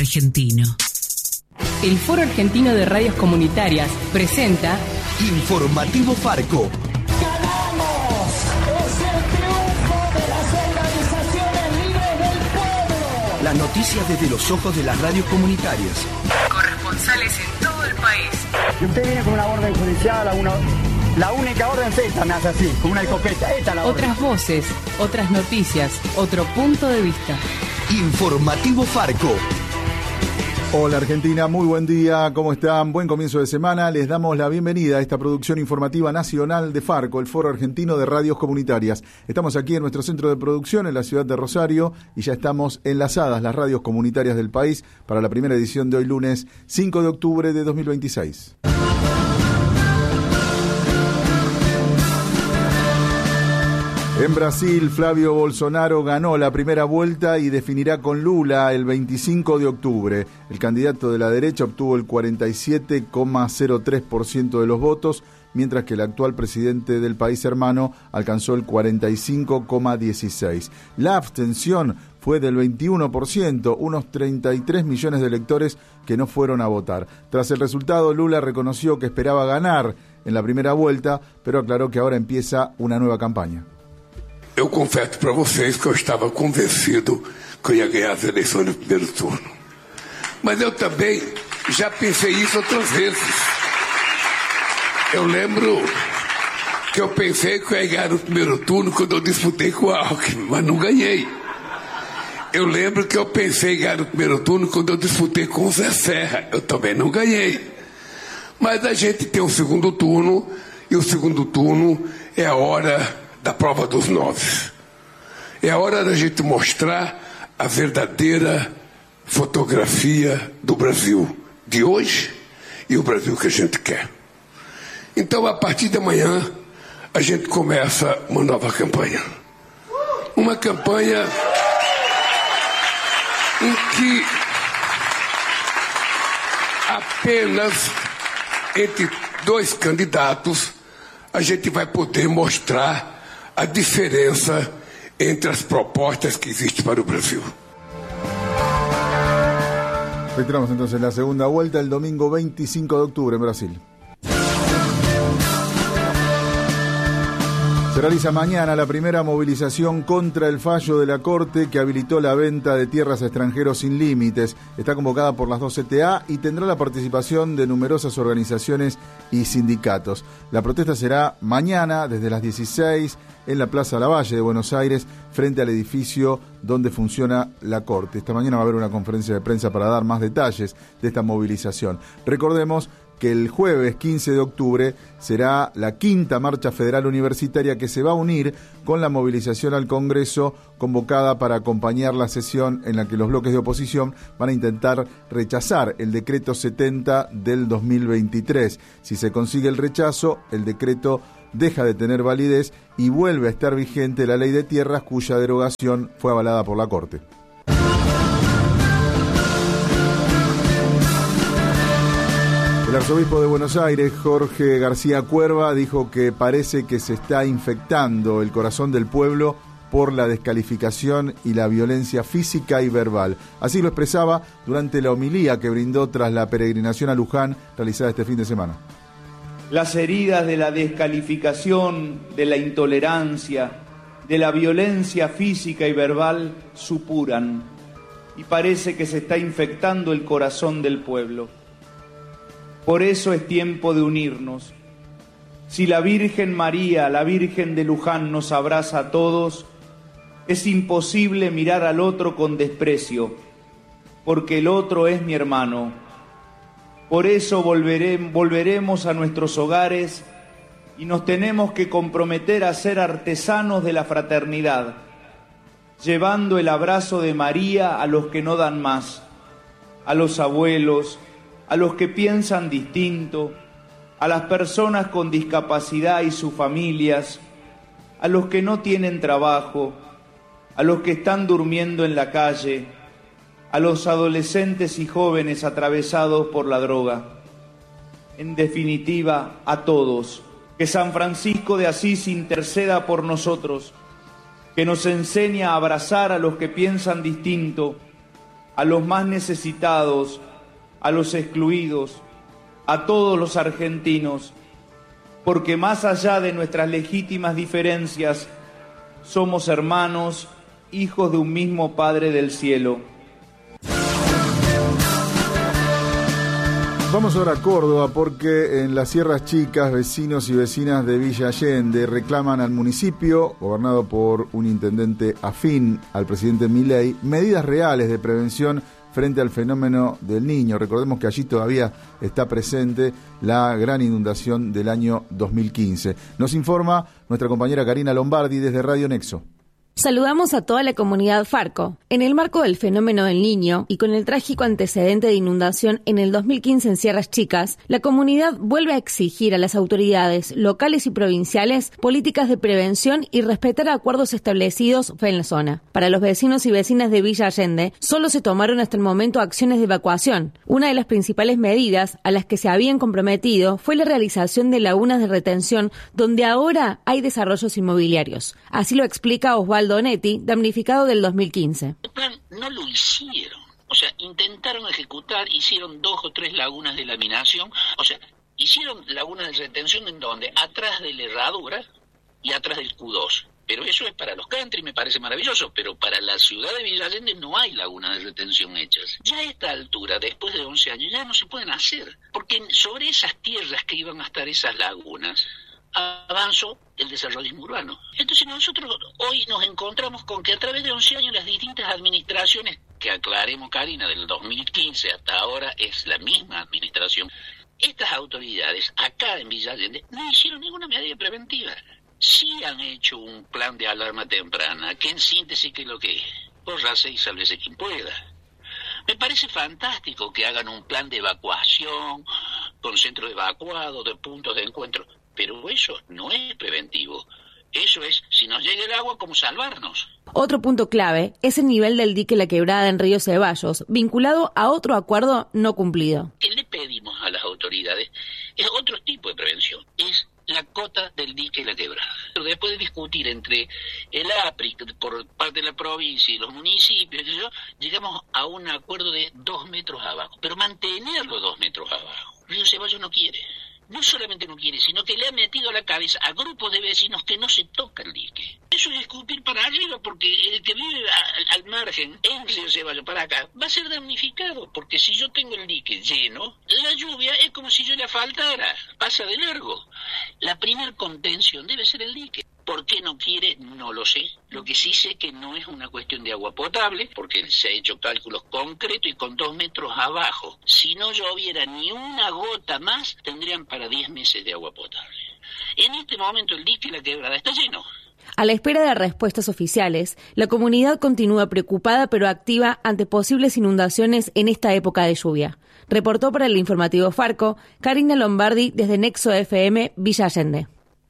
Argentino. El Foro Argentino de Radios Comunitarias presenta Informativo Farco. ¡Ganamos! ¡Es el triunfo de las organizaciones libres del pueblo! Las noticias desde los ojos de las radios comunitarias. Corresponsales en todo el país. Y usted viene con una orden judicial, la única orden es esta, me hace así, con una escopeta. Esta es la orden. Otras voces, otras noticias, otro punto de vista. Informativo Farco. Hola Argentina, muy buen día, ¿cómo están? Buen comienzo de semana, les damos la bienvenida a esta producción informativa nacional de Farco, el Foro Argentino de Radios Comunitarias. Estamos aquí en nuestro centro de producción en la ciudad de Rosario y ya estamos enlazadas las radios comunitarias del país para la primera edición de hoy lunes 5 de octubre de 2026. En Brasil, Flavio Bolsonaro ganó la primera vuelta y definirá con Lula el 25 de octubre. El candidato de la derecha obtuvo el 47,03% de los votos, mientras que el actual presidente del país hermano alcanzó el 45,16%. La abstención fue del 21%, unos 33 millones de electores que no fueron a votar. Tras el resultado, Lula reconoció que esperaba ganar en la primera vuelta, pero aclaró que ahora empieza una nueva campaña. Eu confesso para vocês que eu estava convencido que eu ia ganhar as eleições no primeiro turno. Mas eu também já pensei isso outras vezes. Eu lembro que eu pensei que eu ia ganhar no primeiro turno quando eu disputei com o Alckmin, mas não ganhei. Eu lembro que eu pensei em ganhar no primeiro turno quando eu disputei com o Zé Serra. Eu também não ganhei. Mas a gente tem um segundo turno, e o segundo turno é a hora da prova dos 9. É a hora da gente mostrar a verdadeira fotografia do Brasil de hoje e o Brasil que a gente quer. Então, a partir de amanhã, a gente começa uma nova campanha. Uma campanha em que apenas entre dois candidatos a gente vai poder mostrar a diferença entre as propostas que existem para o Brasil. Reiteramos entonces la segunda vuelta el domingo 25 de octubre en Brasil. Se realiza mañana la primera movilización contra el fallo de la Corte que habilitó la venta de tierras a extranjeros sin límites. Está convocada por las dos CTA y tendrá la participación de numerosas organizaciones y sindicatos. La protesta será mañana desde las 16 en la Plaza Lavalle de Buenos Aires, frente al edificio donde funciona la Corte. Esta mañana va a haber una conferencia de prensa para dar más detalles de esta movilización. Recordemos que el jueves 15 de octubre será la quinta marcha federal universitaria que se va a unir con la movilización al Congreso convocada para acompañar la sesión en la que los bloques de oposición van a intentar rechazar el decreto 70 del 2023. Si se consigue el rechazo, el decreto deja de tener validez y vuelve a estar vigente la ley de tierras cuya derogación fue avalada por la Corte. El arzobispo de Buenos Aires, Jorge García Cuerva, dijo que parece que se está infectando el corazón del pueblo por la descalificación y la violencia física y verbal. Así lo expresaba durante la homilía que brindó tras la peregrinación a Luján realizada este fin de semana. Las heridas de la descalificación, de la intolerancia, de la violencia física y verbal supuran y parece que se está infectando el corazón del pueblo. Por eso es tiempo de unirnos. Si la Virgen María, la Virgen de Luján, nos abraza a todos, es imposible mirar al otro con desprecio, porque el otro es mi hermano. Por eso volveremos a nuestros hogares y nos tenemos que comprometer a ser artesanos de la fraternidad, llevando el abrazo de María a los que no dan más, a los abuelos, a los que piensan distinto, a las personas con discapacidad y sus familias, a los que no tienen trabajo, a los que están durmiendo en la calle, a los adolescentes y jóvenes atravesados por la droga. En definitiva, a todos. Que San Francisco de Asís interceda por nosotros, que nos enseña a abrazar a los que piensan distinto, a los más necesitados, a los excluidos, a todos los argentinos, porque más allá de nuestras legítimas diferencias, somos hermanos, hijos de un mismo Padre del cielo. Vamos ahora a Córdoba porque en las Sierras Chicas, vecinos y vecinas de Villa Allende reclaman al municipio, gobernado por un intendente afín al presidente Milei, medidas reales de prevención frente al fenómeno del Niño. Recordemos que allí todavía está presente la gran inundación del año 2015. Nos informa nuestra compañera Karina Lombardi desde Radio Nexo. Saludamos a toda la comunidad Farco. En el marco del fenómeno del Niño y con el trágico antecedente de inundación en el 2015 en Sierras Chicas, la comunidad vuelve a exigir a las autoridades locales y provinciales políticas de prevención y respetar acuerdos establecidos en la zona. Para los vecinos y vecinas de Villa Allende, solo se tomaron hasta el momento acciones de evacuación. Una de las principales medidas a las que se habían comprometido fue la realización de lagunas de retención donde ahora hay desarrollos inmobiliarios. Así lo explica Osvaldo Donetti, damnificado del 2015. El plan no lo hicieron, o sea, intentaron ejecutar, hicieron 2 o 3 lagunas de laminación, o sea, hicieron lagunas de retención en donde, atrás de la herradura y atrás del Q2. Pero eso es para los country, me parece maravilloso, pero para la ciudad de Villa Allende no hay lagunas de retención hechas. Ya a esta altura, después de 11 años, ya no se pueden hacer, porque sobre esas tierras que iban a estar esas lagunas, avanzó el desarrollismo urbano. Entonces nosotros hoy nos encontramos con que a través de 11 años las distintas administraciones, que aclaremos, Karina, del 2015 hasta ahora es la misma administración, estas autoridades acá en Villa Allende no hicieron ninguna medida preventiva. Sí han hecho un plan de alarma temprana, que en síntesis que es lo que es, córrase y sálvese quien pueda. Me parece fantástico que hagan un plan de evacuación, con centros de evacuado, de puntos de encuentro, pero eso no es preventivo. Eso es, si nos llega el agua, ¿cómo salvarnos? Otro punto clave es el nivel del dique La Quebrada en Río Ceballos, vinculado a otro acuerdo no cumplido. ¿Qué le pedimos a las autoridades? Es otro tipo de prevención, es la cota del dique La Quebrada. Después de discutir entre el APRI por parte de la provincia y los municipios, llegamos a un acuerdo de 2 metros abajo, pero mantenerlo 2 metros abajo. Río Ceballos no quiere. No solamente no quiere, sino que le ha metido a la cabeza a grupos de vecinos que no se toca el dique. Eso es escupir para arriba, porque el que vive al margen, en Río Ceballos para acá, va a ser damnificado, porque si yo tengo el dique lleno, la lluvia es como si yo le faltara, pasa de largo. La primer contención debe ser el dique. ¿Por qué no quiere? No lo sé. Lo que sí sé que no es una cuestión de agua potable, porque se ha hecho cálculos concretos y con 2 metros abajo. Si no lloviera ni una gota más, tendrían para 10 meses de agua potable. En este momento el dique La Quebrada está lleno. A la espera de respuestas oficiales, la comunidad continúa preocupada pero activa ante posibles inundaciones en esta época de lluvia. Reportó para el informativo Farco, Karina Lombardi desde Nexo FM, Villa Allende.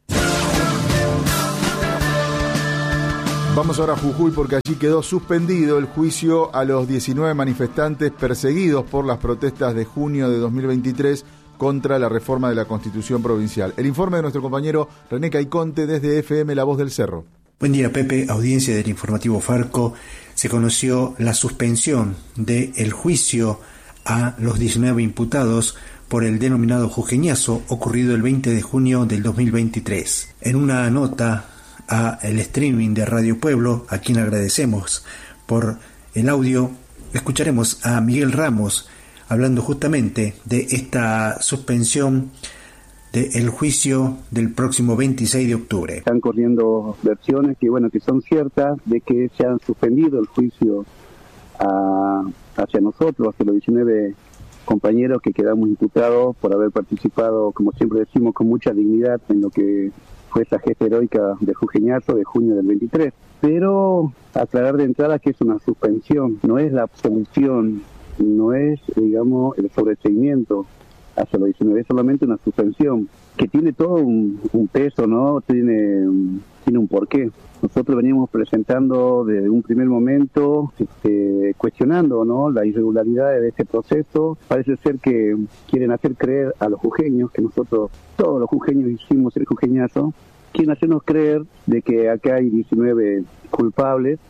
Vamos ahora a Jujuy porque allí quedó suspendido el juicio a los 19 manifestantes perseguidos por las protestas de junio de 2023 contra la reforma de la Constitución Provincial. El informe de nuestro compañero René Caiconte desde FM La Voz del Cerro. Buen día, Pepe. Audiencia del informativo Farco. Se conoció la suspensión del juicio a los 19 imputados por el denominado jujeñazo ocurrido el 20 de junio del 2023. En una nota a el streaming de Radio Pueblo, a quien agradecemos por el audio, escucharemos a Miguel Ramos hablando justamente de esta suspensión del juicio del próximo 26 de octubre. Están corriendo versiones que son ciertas, de que se han suspendido el juicio hacia nosotros, hacia los 19 compañeros que quedamos imputados por haber participado, como siempre decimos, con mucha dignidad en lo que fue esa gesta heroica del jujeñazo de junio del 23. Pero aclarar de entrada que es una suspensión, no es la absolución, no es, el sobreseimiento hacia los 19, es solamente una suspensión, que tiene todo un peso, ¿no? Tiene un porqué. Nosotros veníamos presentando desde un primer momento, cuestionando, ¿no?, la irregularidad de este proceso. Parece ser que quieren hacer creer a los jujeños, que nosotros, todos los jujeños hicimos el jujeñazo, quieren hacernos creer de que acá hay 19 culpables,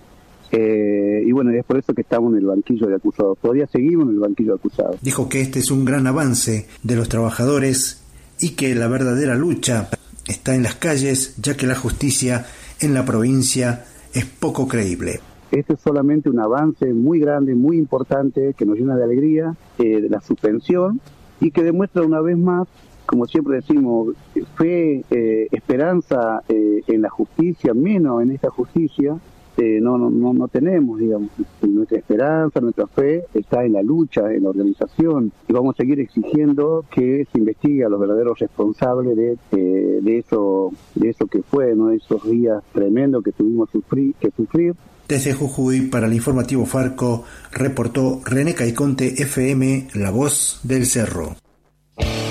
Y bueno, es por eso que estamos en el banquillo de acusados. Todavía seguimos en el banquillo de acusados. Dijo que este es un gran avance de los trabajadores y que la verdadera lucha está en las calles, ya que la justicia en la provincia es poco creíble. Este es solamente un avance muy grande, muy importante, que nos llena de alegría, de la suspensión, y que demuestra una vez más, como siempre decimos, fe, esperanza en la justicia, menos en esta justicia. No tenemos, digamos, nuestra esperanza, nuestra fe está en la lucha, en la organización, y vamos a seguir exigiendo que se investigue a los verdaderos responsables de eso que fue, ¿no? Esos días tremendos que tuvimos que sufrir. Desde Jujuy, para el informativo Farco, reportó René Caiconte, FM, La Voz del Cerro.